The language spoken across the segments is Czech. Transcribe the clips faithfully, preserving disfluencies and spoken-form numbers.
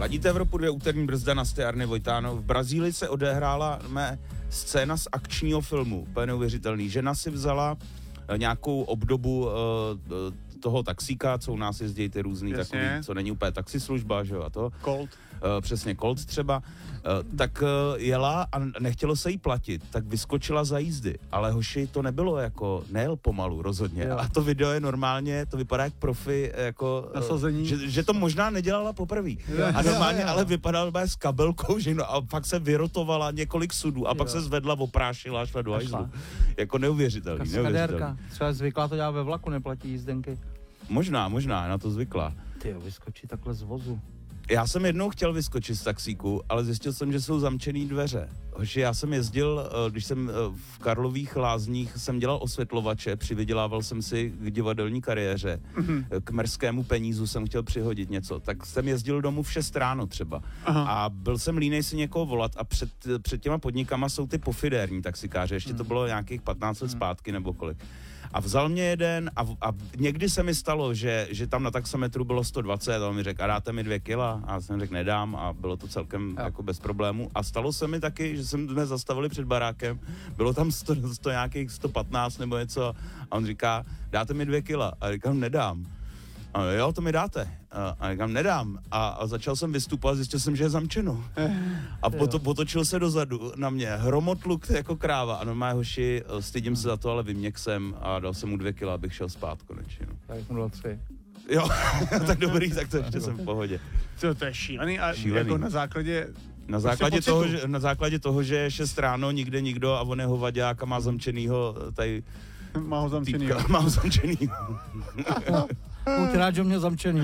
Ladíte Evropu dvě, úterní brzda na Arny Vojtánov. V Brazílii se odehrála mé scéna z akčního filmu, úplně neuvěřitelný. Žena si vzala nějakou obdobu uh, toho taxíka, co u nás jezdí ty různý Jasně. takový, co není úplně taxislužba, že jo, a to. Colt. Uh, přesně, Colt třeba. Uh, tak uh, jela a nechtělo se jí platit, tak vyskočila za jízdy, ale hoši, to nebylo jako, nejel pomalu rozhodně. Jo. A to video je normálně, to vypadá jak profi, jako, nasazení. Že, že to možná nedělala poprvé. A normálně ale vypadala s kabelkou, že no, a fakt se vyrotovala několik sudů a pak jo. se zvedla, oprášila a šla do hajzlu. Jako neuvěřitelný, neuvěřitelný. Třeba zvyklá to dělá ve vlaku, neplatí jízdenky. Možná, možná, na to zvykla. Ty jo, vyskočí takhle z vozu. Já jsem jednou chtěl vyskočit z taxíku, ale zjistil jsem, že jsou zamčený dveře. Hoši, já jsem jezdil, když jsem v Karlových Lázních jsem dělal osvětlovače, přivydělával jsem si k divadelní kariéře, mm-hmm. k merskému penízu jsem chtěl přihodit něco, tak jsem jezdil domů v šest ráno třeba. Aha. A byl jsem línej si někoho volat a před, před těma podnikama jsou ty pofidérní taxikáři, ještě to bylo nějakých patnáct let zpátky nebo kolik. A vzal mě jeden a, a někdy se mi stalo, že, že tam na taxametru bylo sto dvacet a on mi řekl, a dáte mi dvě kila? A já jsem řekl, nedám a bylo to celkem jo. jako bez problému. A stalo se mi taky, že jsme zastavili před barákem, bylo tam sto, sto nějakých sto patnáct nebo něco a on říká, dáte mi dvě kila? A říkám, nedám. A jo, to mi dáte. A, a říkám, nedám. A, a začal jsem vystupovat, zjistil jsem, že je zamčeno. A poto, potočil se dozadu na mě, hromotluk jako kráva. A normálně, hoši, stydím se za to, ale vyměk jsem a dal jsem mu dvě kila, abych šel spát konečně. No. Tak mu dal tři. Jo, tak dobrý, tak to ještě jsem v pohodě. Co, to je šílený a šílený. Jako na základě... Na základě, toho, že, na základě toho, že je šest ráno, nikde nikdo a on je hovaďák a má zamčenýho tady... Má ho zamčenýho. Týpka, má ho zamčenýho. Buď rád, že mě zamčený.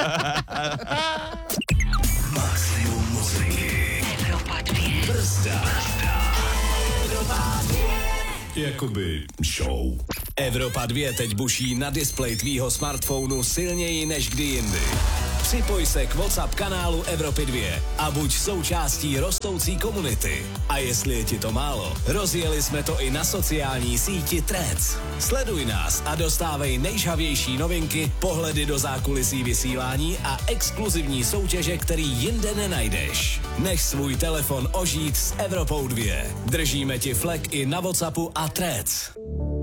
Maximum muziky. Evropa dvě. Brzda. Evropa dvě. Jakoby show. Evropa dvě teď buší na displeji tvýho smartphonu silněji než kdy jindy. Připoj se k WhatsApp kanálu Evropy dvě a buď součástí rostoucí komunity. A jestli je ti to málo, rozjeli jsme to i na sociální síti Threads. Sleduj nás a dostávej nejžhavější novinky, pohledy do zákulisí vysílání a exkluzivní soutěže, který jinde nenajdeš. Nech svůj telefon ožít s Evropou dvě. Držíme ti flek i na WhatsAppu a Threads.